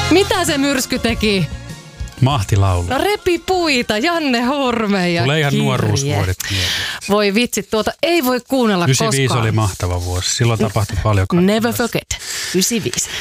Mitä se myrsky teki? Mahtilaulu. No repi puita, Janne Horme ja tulee ihan Kirje. nuoruusvuodet. Voi vitsi, tuota ei voi kuunnella 95 koskaan. oli mahtava vuosi. Silloin tapahtui paljon kaikkea. Never forget. 95.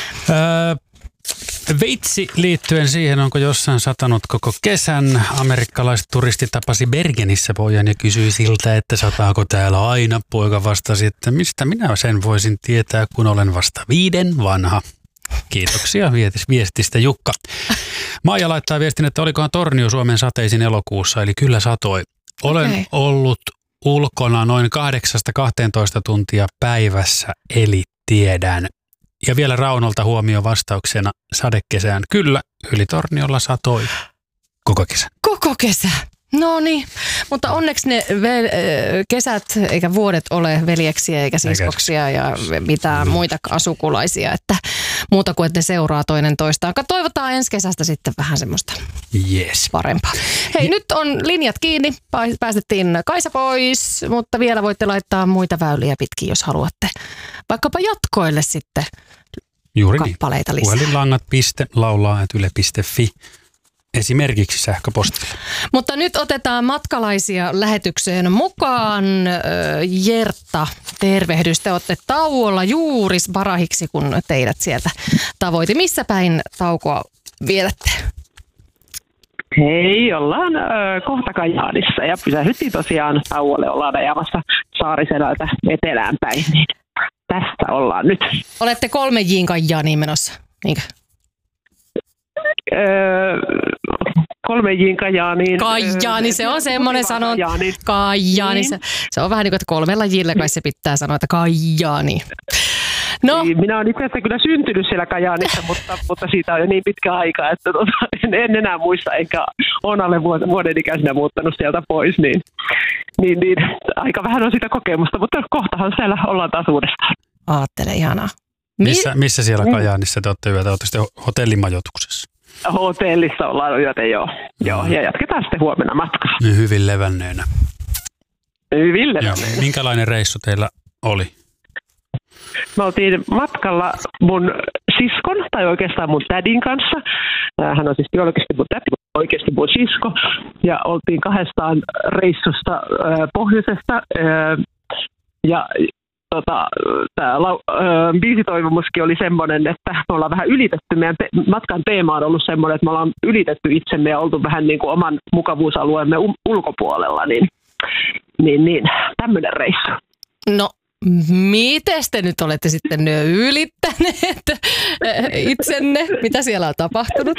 Veitsi liittyen siihen, onko jossain satanut koko kesän. Amerikkalaiset turisti tapasi Bergenissä pojan ja kysyi siltä, että sataako täällä aina. Poika vastasi, että mistä minä sen voisin tietää, kun olen vasta 5 vanha. Kiitoksia viestistä Jukka. Maija laittaa viestin, että olikohan Tornio Suomen sateisin elokuussa, eli kyllä satoi. Olen ollut ulkona noin 8-12 tuntia päivässä, eli tiedän. Ja vielä Raunolta huomio vastauksena sadekesään. Kyllä, yli Torniolla satoi koko kesä. Koko kesä. No niin, mutta onneksi ne kesät eikä vuodet ole veljeksiä eikä siskoksia ja mitään muita sukulaisia, että muuta kuin että ne seuraa toinen toistaan. Toivotaan ensi kesästä sitten vähän semmoista parempaa. Hei, nyt on linjat kiinni, päästettiin Kaisa pois, mutta vielä voitte laittaa muita väyliä pitkin, jos haluatte vaikkapa jatkoille sitten juuri kappaleita lisää. Puhelinlangat.laulaa@yle.fi. Esimerkiksi sähköpostilla. Mutta nyt otetaan matkalaisia lähetykseen mukaan. Jertta, tervehdys. Te olette tauolla juuris barahiksi, kun teidät sieltä tavoiti. Missä päin taukoa vietätte? Hei, ollaan kohta Kajaanissa ja pysähdyttiin tosiaan tauolle. Ollaan ajamassa Saariselältä etelään päin. Niin tästä ollaan nyt. Olette 3J:n Kajaaniin menossa, niinkö? 3J:n Kajaaniin. Kajaani, se on semmoinen sanon. Kajaani. Niin. Se on vähän niin kuin, että 3 J:llä kai se pitää sanoa, että Kajaani. No. Niin, minä olen itse asiassa kyllä syntynyt siellä Kajaanissa, mutta siitä on jo niin pitkä aika, että en enää muista, enkä ole alle vuoden ikäisenä muuttanut sieltä pois, niin aika vähän on sitä kokemusta, mutta kohtahan siellä ollaan taas uudestaan. Aattele, ihanaa. Missä siellä Kajaanissa te olette yötä? Olette sitten hotellimajoituksessa? Hotellissa ollaan yötä, joo. Ja jatketaan sitten huomenna matkaa. Hyvin levänneenä. Hyvin levänneenä. Minkälainen reissu teillä oli? Me oltiin matkalla mun siskon, tai oikeastaan mun tädin kanssa. Hän on siis biologisesti mun täti, mutta oikeasti mun sisko. Ja oltiin 2 reissusta pohjoisesta. Ja tämä biisitoivomuskin oli semmoinen, että me ollaan vähän ylitetty. Meidän matkan teema on ollut semmoinen, että me ollaan ylitetty itsemme ja oltu vähän niin kuin oman mukavuusalueemme ulkopuolella. Niin tämmöinen reissu. No, mites te nyt olette sitten ylittäneet itsenne? Mitä siellä on tapahtunut?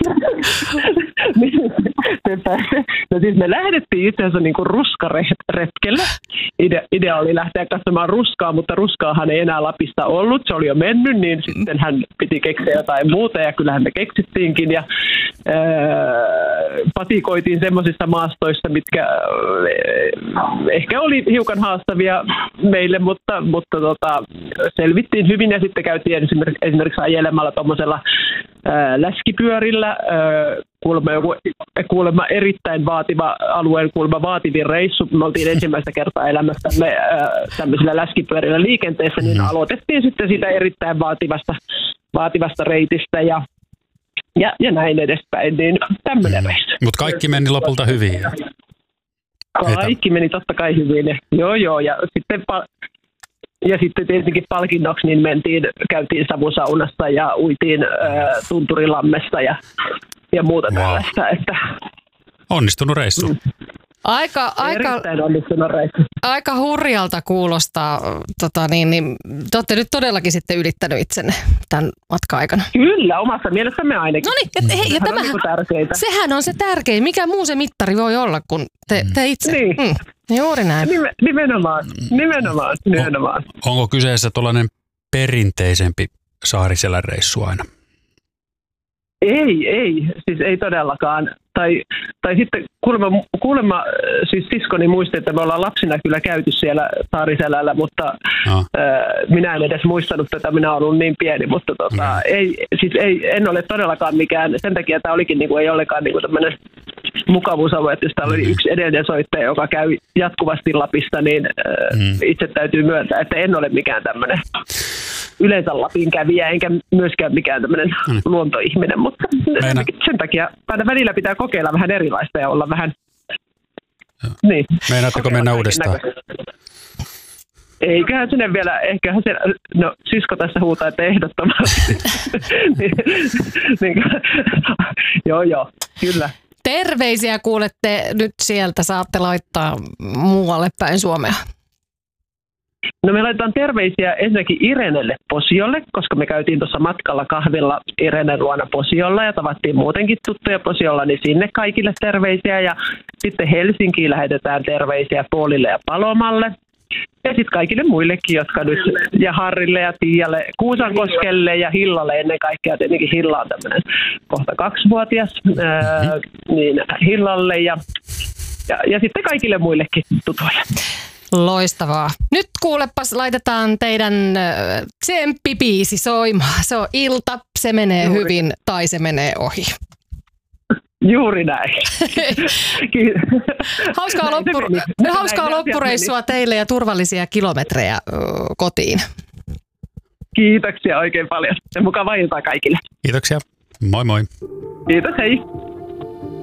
No siis me lähdettiin itse asiassa niin kuin ruskaretkelle. Idea oli lähteä katsomaan ruskaa, mutta ruskaahan ei enää Lapista ollut. Se oli jo mennyt, niin sitten hän piti keksiä jotain muuta ja kyllähän me keksittiinkin. Ja patikoitiin semmoisissa maastoissa, mitkä ehkä oli hiukan haastavia meille, mutta selvittiin hyvin ja sitten käytiin esimerkiksi ajelemalla tuommoisella läskipyörillä, kuulemma erittäin vaativa alueen, kuulemma vaativin reissu. Me oltiin ensimmäistä kertaa elämästämme tämmöisillä läskipyörillä liikenteessä, niin aloitettiin sitten sitä erittäin vaativasta reitistä ja näin edespäin, niin tämmöinen reissu. Mutta kaikki meni lopulta hyvin. Kaikki meni totta kai hyvin. Joo, ja sitten tietenkin palkinnoksi niin käytiin savusaunassa ja uitiin Tunturilammessa ja muuta tällaista. Että onnistunut reissu. Erittäin onnistunut reissu. Aika hurjalta kuulostaa. Te olette nyt todellakin sitten ylittänyt itsenne tämän matkan-aikana. Kyllä, omassa mielessämme ainakin. No niin, ja sehän on se tärkein. Mikä muu se mittari voi olla kuin te itse? Niin. Juuri näin. Nimenomaan. Onko kyseessä tuollainen perinteisempi Saariselän reissu aina? Ei, siis ei todellakaan. Tai sitten kuulemma siis siskoni muisti, että me ollaan lapsina kyllä käyty siellä Saariselällä, mutta minä en edes muistanut tätä, minä olen ollut niin pieni, mutta en ole todellakaan mikään, sen takia tämä olikin niin kuin, ei ollenkaan niin kuin tämmöinen mukavuusalue, että jos täällä oli yksi edellinen soittaja, joka käy jatkuvasti Lapista, niin itse täytyy myöntää, että en ole mikään tämmöinen yleensä Lapin kävijä, enkä myöskään mikään tämmöinen luontoihminen, mutta sen takia aina välillä pitää kokeilla vähän erilaista ja olla vähän... Niin. Meinaatteko mennä uudestaan? Eiköhän sinne vielä, eiköhän se, no sisko tässä huutaa, että ehdottomasti. Joo, kyllä. Terveisiä kuulette nyt sieltä, saatte laittaa muualle päin Suomea. No me laitetaan terveisiä ensinnäkin Irenelle Posiolle, koska me käytiin tuossa matkalla kahvilla Irenen luona Posiolla ja tavattiin muutenkin tuttuja Posiolla, niin sinne kaikille terveisiä. Ja sitten Helsinkiin lähetetään terveisiä Paulille ja Palomalle. Ja sitten kaikille muillekin, jotka nyt, ja Harrille ja Tiialle, Kuusankoskelle ja Hillalle ennen kaikkea, tietenkin Hilla on tämmöinen kohta 2-vuotias, niin Hillalle ja sitten kaikille muillekin tutuille. Loistavaa. Nyt kuulepas, laitetaan teidän tsemppibiisi soimaan. Se on ilta, se menee hyvin tai se menee ohi. Juuri näin. Hauskaa loppureissua teille ja turvallisia kilometrejä kotiin. Kiitoksia oikein paljon. Ja mukavaa iltaa kaikille. Kiitoksia. Moi moi. Kiitos, hei.